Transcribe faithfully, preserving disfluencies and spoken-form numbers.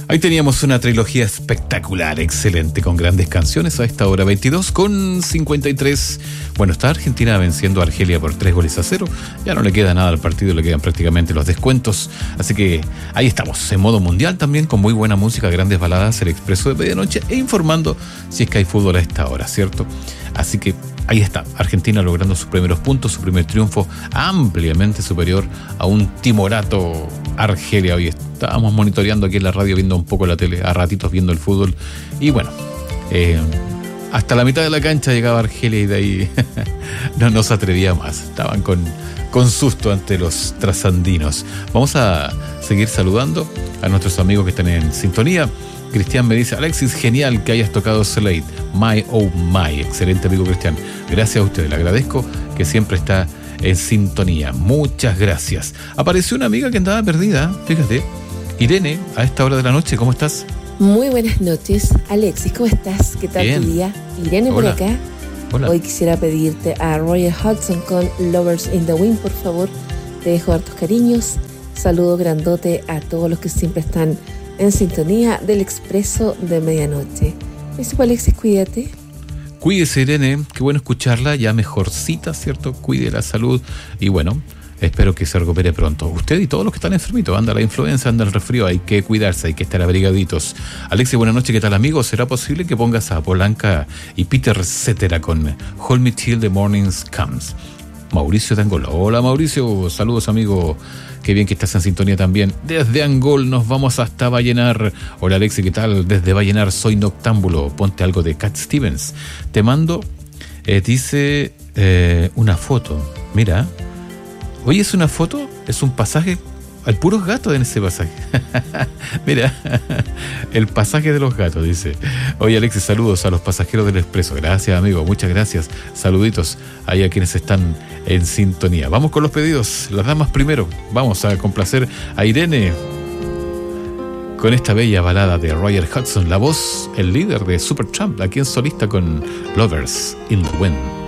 Ahí teníamos una trilogía espectacular, excelente, con grandes canciones a esta hora, veintidós con cincuenta y tres. Bueno, está Argentina venciendo a Argelia por tres goles a cero. Ya no le queda nada al partido, le quedan prácticamente los descuentos. Así que ahí estamos, en modo mundial también, con muy buena música, grandes baladas, el expreso de medianoche e informando si es que hay fútbol a esta hora, ¿cierto? Así que ahí está, Argentina logrando sus primeros puntos, su primer triunfo ampliamente superior a un timorato Argelia. Hoy estábamos monitoreando aquí en la radio, viendo un poco la tele, a ratitos viendo el fútbol. Y bueno, eh, hasta la mitad de la cancha llegaba Argelia y de ahí no nos atrevía más. Estaban con, con susto ante los trasandinos. Vamos a seguir saludando a nuestros amigos que están en sintonía. Cristian me dice: Alexis, genial que hayas tocado Slade, My Oh My. Excelente, amigo Cristian. Gracias a usted, le agradezco que siempre está en sintonía. Muchas gracias. Apareció una amiga que andaba perdida, fíjate. Irene, a esta hora de la noche, ¿cómo estás? Muy buenas noches, Alexis, ¿cómo estás? ¿Qué tal Bien. tu día? Irene por Hola. acá. Hola. Hoy quisiera pedirte a Royal Hudson con Lovers in the Wind, por favor. Te dejo hartos cariños. Saludo grandote a todos los que siempre están en sintonía del expreso de medianoche. Eso, Alexis, cuídate. Cuídese, Irene, qué bueno escucharla, ya mejorcita, ¿cierto? Cuide la salud y bueno, espero que se recupere pronto. Usted y todos los que están enfermitos, anda la influenza, anda el resfrío, hay que cuidarse, hay que estar abrigaditos. Alexis, buenas noches, ¿qué tal, amigo? ¿Será posible que pongas a Polanca y Peter Cetera con Hold Me Till the Morning Comes? Mauricio de Angola. Hola, Mauricio, saludos, amigo. Qué bien que estás en sintonía también. Desde Angol nos vamos hasta Vallenar. Hola, Alexi, ¿qué tal? Desde Vallenar soy noctámbulo. Ponte algo de Cat Stevens. Te mando, eh, dice, eh, una foto. Mira. Oye, ¿es una foto? ¿Es un pasaje? Hay puros gatos en ese pasaje. Mira, el pasaje de los gatos, dice. Oye, Alexis, saludos a los pasajeros del Expreso. Gracias, amigo, muchas gracias. Saluditos ahí a quienes están en sintonía. Vamos con los pedidos. Las damas primero. Vamos a complacer a Irene con esta bella balada de Royal Hudson. La voz, el líder de Supertramp, aquí en solista con Lovers in the Wind.